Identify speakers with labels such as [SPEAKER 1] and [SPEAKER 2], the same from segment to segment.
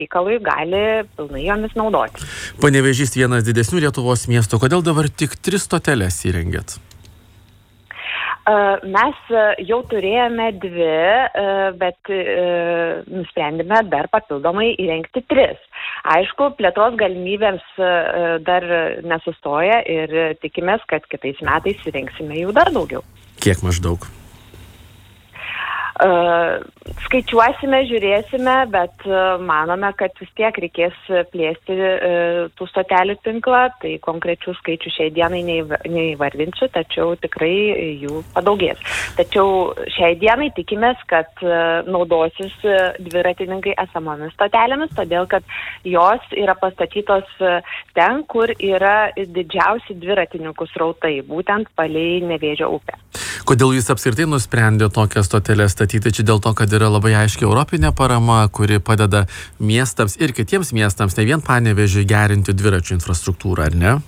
[SPEAKER 1] reikalui gali pilnai jomis naudoti.
[SPEAKER 2] Panevėžys vienas didesnių Lietuvos miestų. Kodėl dabar tik 3 stoteles įrengėt?
[SPEAKER 1] Mes jau turėjome 2, bet nusprendėme dar papildomai įrengti 3. Aišku, plėtros galimybėms dar nesustoja ir tikimės, kad kitais metais įrengsime jų dar daugiau.
[SPEAKER 2] Kiek maždaug?
[SPEAKER 1] Skaičiuosime, žiūrėsime, bet manome, kad vis tiek reikės plėsti tų stotelių tinklą, tai konkrečių skaičių šiai dienai neįvardinsiu, tačiau tikrai jų padaugės. Tačiau šiai dienai tikimės, kad naudosis dviratininkai esamomis stotelėmis, todėl kad jos yra pastatytos ten, kur yra didžiausi dviratininkų srautai, būtent palei Nevėžio upę.
[SPEAKER 2] Kodėl jūs apskritai nusprendė tokią stotelę statyti? Čia dėl to, kad yra labai aiškiai europinė parama, kuri padeda miestams ir kitiems miestams, ne vien Panevėžiui, gerinti dviračių infrastruktūrą, ar ne?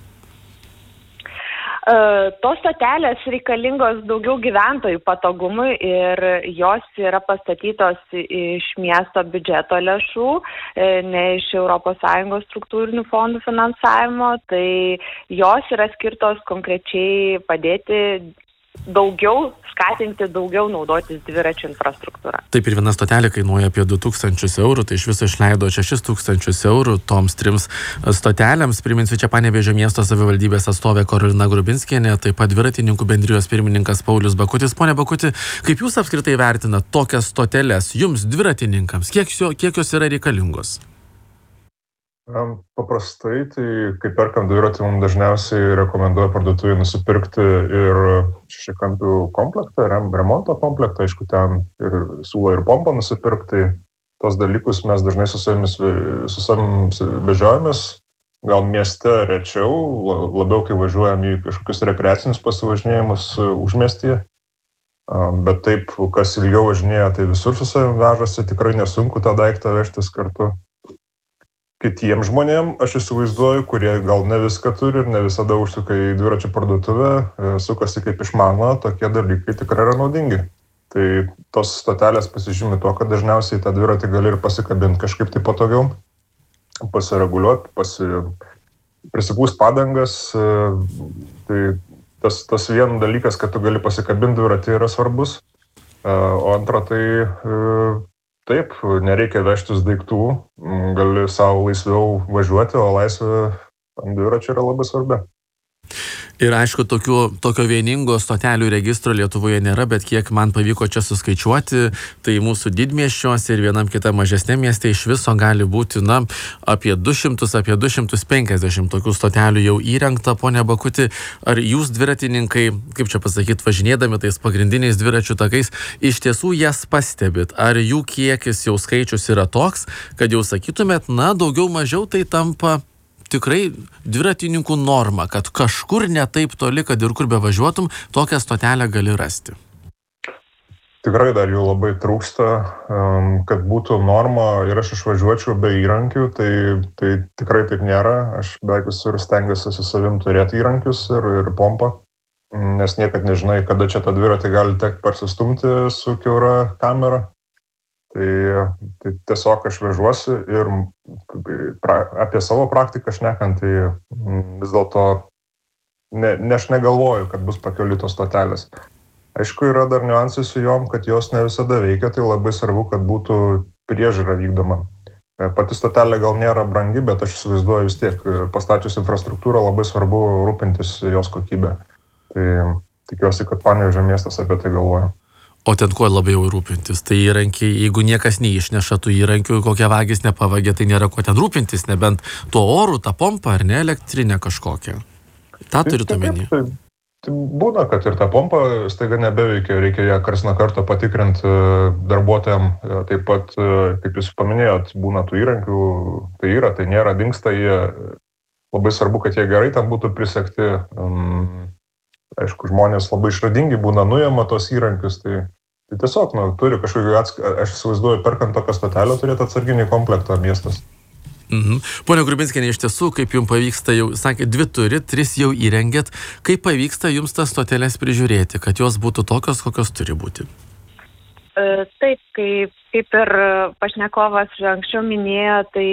[SPEAKER 1] Tos stotelės reikalingos daugiau gyventojų patogumui ir jos yra pastatytos iš miesto biudžeto lėšų, ne iš ES struktūrinių fondų finansavimo, tai jos yra skirtos konkrečiai padėti skatinti daugiau naudotis dviračių infrastruktūrą.
[SPEAKER 2] Taip, ir viena stotelė kainuoja apie 2000 eurų, tai iš viso išleido 6000 eurų toms 3 stotelėms. Priminsiu, čia Panevėžio miesto savivaldybės atstovė Karolina Grubinskienė, taip pat dviratininkų bendrijos pirmininkas Paulius Bakutis. Pone Bakuti, kaip jūs apskritai vertinat tokias stoteles jums, dviratininkams? Kiek jos yra reikalingos?
[SPEAKER 3] Paprastai, tai kai perkam dviratį, mums dažniausiai rekomenduoja parduotuvėje nusipirkti ir šešiakampių komplektą, remonto komplektą, aišku, ten ir siūlo ir pompą nusipirkti. Tos dalykus mes dažnai su savim vežiojamės, gal mieste rečiau, labiau kai važiuojam į kažkokius rekreacinius pasivažinėjimus užmiestyje. Bet taip, kas ilgiau važinėja, tai visur su savim vežasi, tikrai nesunku tą daiktą vežtis kartu. Kitiems žmonėms, aš įsivaizduoju, kurie gal ne viską turi ir ne visada užsuka į dviračių parduotuvę, sukasi kaip išmano, tokie dalykai tikrai yra naudingi. Tai tos stotelės pasižymi tuo, kad dažniausiai tą dviratį gali ir pasikabinti kažkaip tai patogiau, pasireguliuoti, prisipūst padangas. Tai tas vienas dalykas, kad tu gali pasikabinti dviratį, yra svarbus. O antra, tai taip, nereikia vežtis daiktų, gali savo laisviau važiuoti, o laisvė ant dviračio yra labai svarbi.
[SPEAKER 2] Ir aišku, tokio vieningo stotelių registro Lietuvoje nėra, bet kiek man pavyko čia suskaičiuoti, tai mūsų didmiesčiuose ir vienam kitam mažesnėm mieste iš viso gali būti, apie 200, apie 250 tokių stotelių jau įrengta. Pone Bakuti, ar jūs dviratininkai, kaip čia pasakyti, važinėdami tais pagrindiniais dviračių takais, iš tiesų jas pastebit? Ar jų kiekis jau skaičius yra toks, kad jau sakytumėt, daugiau mažiau tai tampa tikrai dviratininkų norma, kad kažkur ne taip toli, kad ir kur bevažiuotum, tokią stotelę gali rasti?
[SPEAKER 3] Tikrai dar jų labai trūksta, kad būtų norma ir aš išvažiuočiau be įrankių, tai tikrai taip nėra. Aš beveik visur stengiuosi su savim turėti įrankius ir pompą, nes niekad nežinai, kada čia tą dviratį gali tekti persistumti su kiaura kamera. Tai tiesiog aš vežuosi ir apie savo praktiką šnekant, tai vis dėlto aš negalvoju, kad bus pakeliui tos stotelės. Aišku, yra dar niuansai su jom, kad jos ne visada veikia, tai labai svarbu, kad būtų priežiūra vykdoma. Pati stotelė gal nėra brangi, bet aš įsivaizduoju vis tiek, pastačius infrastruktūrą labai svarbu rūpintis jos kokybę. Tai tikiuosi, kad Panevėžio miestas apie tai galvoja.
[SPEAKER 2] O ten kuo labiau rūpintis? Tai įrankiai, jeigu niekas neišneša tų įrankių, kokią vagis nepavagė, tai nėra kuo ten rūpintis, nebent tuo oru, tą pompą ar ne elektrinę kažkokią. Ta turit omeny?
[SPEAKER 3] Tai būna, kad ir ta pompa staiga nebeveikia, reikia ją karts nuo karto patikrinti darbuotojams. Taip pat, kaip jūs paminėjot, būna tų įrankių, tai nėra, dingsta jie. Labai svarbu, kad jie gerai tam būtų prisegti. Aišku, žmonės labai išradingi būna, nuima tos įrankius, tai tiesiog, turi kažkokį aš įsivaizduoju, perkant tokią stotelę turėti atsarginį komplektą miestas.
[SPEAKER 2] Pone Grubinskienė, iš tiesų, kaip jums pavyksta, jau sakė, 2 turit, 3 jau įrengėt, kaip pavyksta jums tas stoteles prižiūrėti, kad jos būtų tokios, kokios turi būti?
[SPEAKER 1] Taip, kaip ir pašnekovas anksčiau minėjo, tai